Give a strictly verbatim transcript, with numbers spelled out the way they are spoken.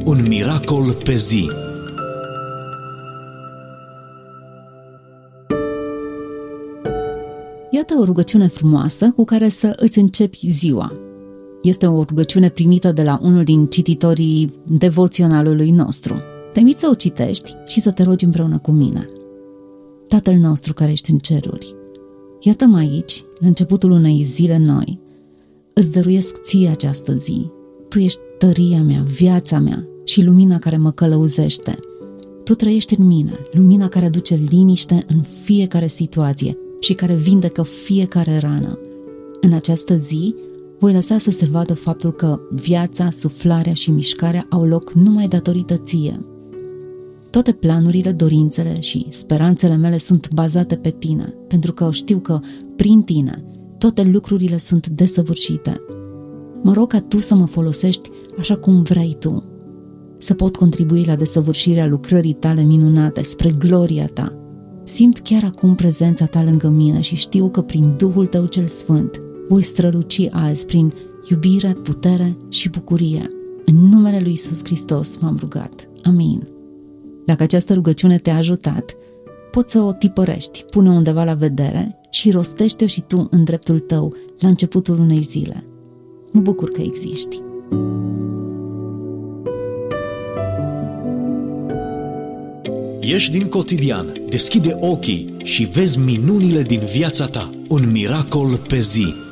Un miracol pe zi. Iată o rugăciune frumoasă cu care să îți începi ziua. Este o rugăciune primită de la unul din cititorii devoționalului nostru. Te invit să o citești și să te rogi împreună cu mine. Tatăl nostru care ești în ceruri, iată-mă aici, la începutul unei zile noi. Îți dăruiesc ție această zi. Tu ești tăria mea, viața mea și lumina care mă călăuzește. Tu trăiești în mine, lumina care aduce liniște în fiecare situație și care vindecă fiecare rană. În această zi voi lăsa să se vadă faptul că viața, suflarea și mișcarea au loc numai datorită ție. Toate planurile, dorințele și speranțele mele sunt bazate pe tine, pentru că știu că, prin tine, toate lucrurile sunt desăvârșite. Mă rog ca tu să mă folosești așa cum vrei tu, să pot contribui la desăvârșirea lucrării tale minunate spre gloria ta. Simt chiar acum prezența ta lângă mine și știu că prin Duhul tău cel Sfânt voi străluci azi prin iubire, putere și bucurie. În numele lui Iisus Hristos m-am rugat. Amin. Dacă această rugăciune te-a ajutat, poți să o tipărești, pune undeva la vedere și rostește-o și tu în dreptul tău la începutul unei zile. Mă bucur că existi. Ieși din cotidian, deschide ochii și vezi minunile din viața ta. Un miracol pe zi.